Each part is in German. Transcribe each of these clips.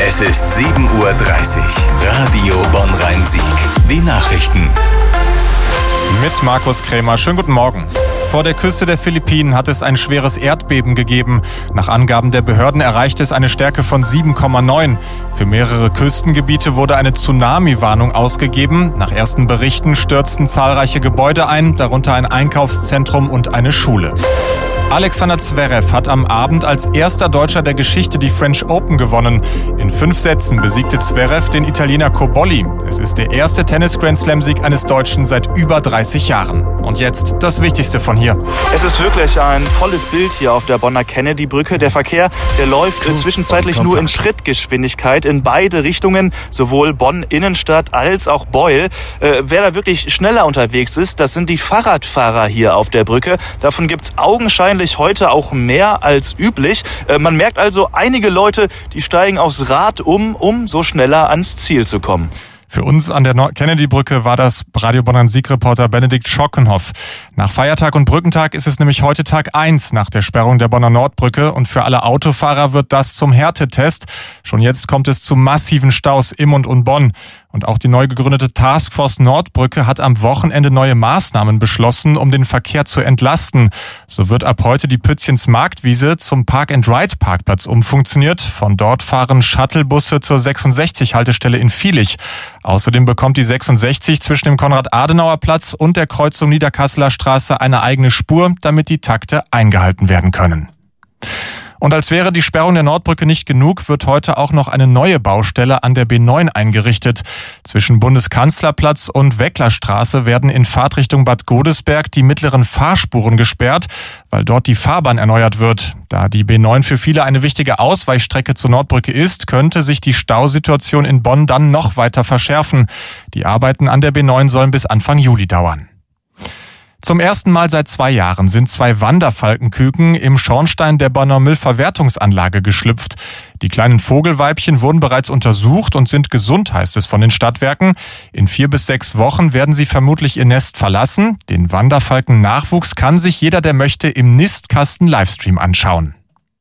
Es ist 7:30 Uhr. Radio Bonn-Rhein-Sieg. Die Nachrichten. Mit Markus Krämer. Schönen guten Morgen. Vor der Küste der Philippinen hat es ein schweres Erdbeben gegeben. Nach Angaben der Behörden erreichte es eine Stärke von 7,9. Für mehrere Küstengebiete wurde eine Tsunami-Warnung ausgegeben. Nach ersten Berichten stürzten zahlreiche Gebäude ein, darunter ein Einkaufszentrum und eine Schule. Alexander Zverev hat am Abend als erster Deutscher der Geschichte die French Open gewonnen. In 5 Sätzen besiegte Zverev den Italiener Cobolli. Es ist der erste Tennis-Grand-Slam-Sieg eines Deutschen seit über 30 Jahren. Und jetzt das Wichtigste von hier. Es ist wirklich ein tolles Bild hier auf der Bonner Kennedy-Brücke. Der Verkehr, der läuft zwischenzeitlich nur in Schrittgeschwindigkeit in beide Richtungen, sowohl Bonn-Innenstadt als auch Beul. Wer da wirklich schneller unterwegs ist, das sind die Fahrradfahrer hier auf der Brücke. Davon gibt's augenscheinlich heute auch mehr als üblich. Man merkt also, einige Leute, die steigen aufs Rad um so schneller ans Ziel zu kommen. Für uns an der Kennedy-Brücke war das Radio Bonn-Rhein-Sieg-Reporter Benedikt Schockenhoff. Nach Feiertag und Brückentag ist es nämlich heute Tag 1 nach der Sperrung der Bonner Nordbrücke und für alle Autofahrer wird das zum Härtetest. Schon jetzt kommt es zu massiven Staus im und um Bonn. Und auch die neu gegründete Taskforce Nordbrücke hat am Wochenende neue Maßnahmen beschlossen, um den Verkehr zu entlasten. So wird ab heute die Pützchens Marktwiese zum Park-and-Ride-Parkplatz umfunktioniert. Von dort fahren Shuttlebusse zur 66-Haltestelle in Viehlich. Außerdem bekommt die 66 zwischen dem Konrad-Adenauer-Platz und der Kreuzung Niederkasseler Straße eine eigene Spur, damit die Takte eingehalten werden können. Und als wäre die Sperrung der Nordbrücke nicht genug, wird heute auch noch eine neue Baustelle an der B9 eingerichtet. Zwischen Bundeskanzlerplatz und Wecklerstraße werden in Fahrtrichtung Bad Godesberg die mittleren Fahrspuren gesperrt, weil dort die Fahrbahn erneuert wird. Da die B9 für viele eine wichtige Ausweichstrecke zur Nordbrücke ist, könnte sich die Stausituation in Bonn dann noch weiter verschärfen. Die Arbeiten an der B9 sollen bis Anfang Juli dauern. Zum ersten Mal seit 2 Jahren sind 2 Wanderfalkenküken im Schornstein der Bonner Müllverwertungsanlage geschlüpft. Die kleinen Vogelweibchen wurden bereits untersucht und sind gesund, heißt es von den Stadtwerken. In 4 bis 6 Wochen werden sie vermutlich ihr Nest verlassen. Den Wanderfalken-Nachwuchs kann sich jeder, der möchte, im Nistkasten-Livestream anschauen.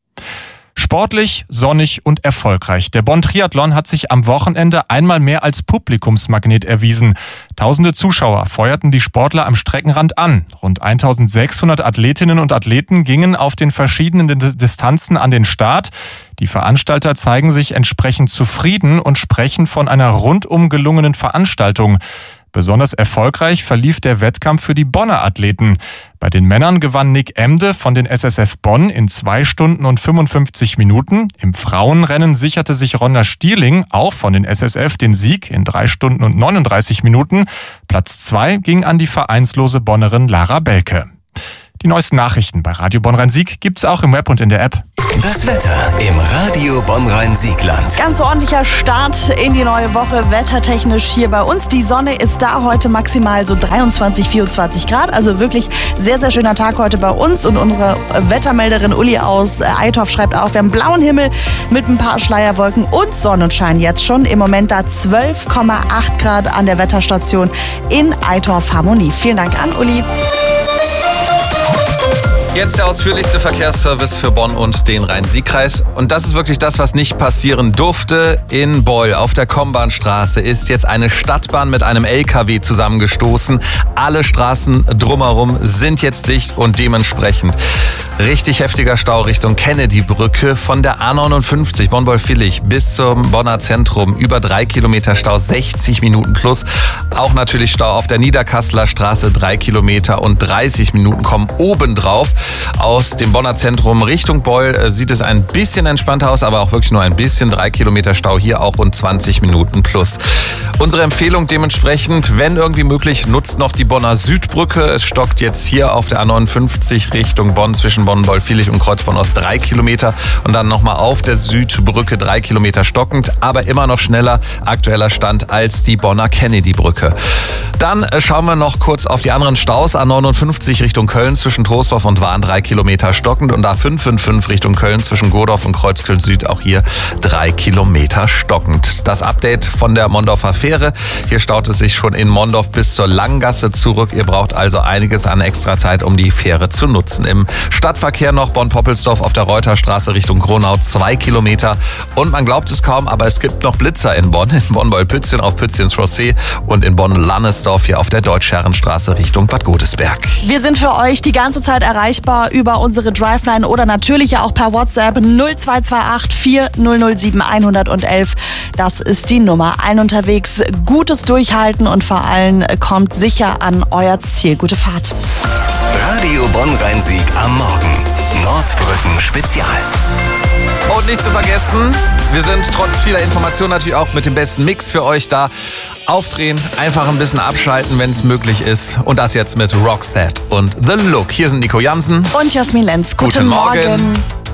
Sportlich, sonnig und erfolgreich. Der Bonn-Triathlon hat sich am Wochenende einmal mehr als Publikumsmagnet erwiesen. Tausende Zuschauer feuerten die Sportler am Streckenrand an. Rund 1600 Athletinnen und Athleten gingen auf den verschiedenen Distanzen an den Start. Die Veranstalter zeigen sich entsprechend zufrieden und sprechen von einer rundum gelungenen Veranstaltung. Besonders erfolgreich verlief der Wettkampf für die Bonner Athleten. Bei den Männern gewann Nick Emde von den SSF Bonn in 2 Stunden und 55 Minuten. Im Frauenrennen sicherte sich Ronna Stierling, auch von den SSF, den Sieg in 3 Stunden und 39 Minuten. Platz 2 ging an die vereinslose Bonnerin Lara Belke. Die neuesten Nachrichten bei Radio Bonn-Rhein-Sieg gibt's auch im Web und in der App. Das Wetter im Radio Bonn-Rhein-Siegland. Ganz ordentlicher Start in die neue Woche, wettertechnisch hier bei uns. Die Sonne ist da, heute maximal so 23, 24 Grad. Also wirklich sehr, sehr schöner Tag heute bei uns. Und unsere Wettermelderin Uli aus Eitorf schreibt auch, wir haben blauen Himmel mit ein paar Schleierwolken und Sonnenschein jetzt schon. Im Moment da 12,8 Grad an der Wetterstation in Eitorf Harmonie. Vielen Dank an Uli. Jetzt der ausführlichste Verkehrsservice für Bonn und den Rhein-Sieg-Kreis. Und das ist wirklich das, was nicht passieren durfte. In Beul auf der Kombahnstraße ist jetzt eine Stadtbahn mit einem LKW zusammengestoßen. Alle Straßen drumherum sind jetzt dicht und dementsprechend richtig heftiger Stau Richtung Kennedy-Brücke von der A59 Bonn-Beul-Villich bis zum Bonner Zentrum. Über 3 Kilometer Stau, 60 Minuten plus. Auch natürlich Stau auf der Niederkasseler Straße, 3 Kilometer und 30 Minuten kommen obendrauf. Aus dem Bonner Zentrum Richtung Beul sieht es ein bisschen entspannter aus, aber auch wirklich nur ein bisschen. 3 Kilometer Stau hier auch und 20 Minuten plus. Unsere Empfehlung dementsprechend, wenn irgendwie möglich, nutzt noch die Bonner Südbrücke. Es stockt jetzt hier auf der A59 Richtung Bonn zwischen Bonn-Beul-Villich und Kreuzbonn-Ost 3 Kilometer und dann nochmal auf der Südbrücke 3 Kilometer stockend, aber immer noch schneller aktueller Stand als die Bonner Kennedy-Brücke. Dann schauen wir noch kurz auf die anderen Staus. A59 Richtung Köln zwischen Troisdorf und Warnau. A-Bahn 3 Kilometer stockend und A555 Richtung Köln zwischen Godorf und Kreuzköln Süd auch hier 3 Kilometer stockend. Das Update von der Mondorfer Fähre. Hier staut es sich schon in Mondorf bis zur Langgasse zurück. Ihr braucht also einiges an extra Zeit, um die Fähre zu nutzen. Im Stadtverkehr noch Bonn-Poppelsdorf auf der Reuterstraße Richtung Kronau 2 Kilometer. Und man glaubt es kaum, aber es gibt noch Blitzer in Bonn. In Bonn-Beul-Pützchen auf Pützchens Chaussee und in Bonn-Lannesdorf hier auf der Deutschherrenstraße Richtung Bad Godesberg. Wir sind für euch die ganze Zeit erreichbar über unsere Driveline oder natürlich auch per WhatsApp 0228 4007 111. Das ist die Nummer. Allen unterwegs gutes Durchhalten und vor allem kommt sicher an euer Ziel. Gute Fahrt. Radio Bonn-Rhein-Sieg am Morgen. Nordbrücken Spezial. Und nicht zu vergessen, wir sind trotz vieler Informationen natürlich auch mit dem besten Mix für euch da. Aufdrehen, einfach ein bisschen abschalten, wenn es möglich ist. Und das jetzt mit Roxette und The Look. Hier sind Nico Jansen und Jasmin Lenz. Guten Morgen.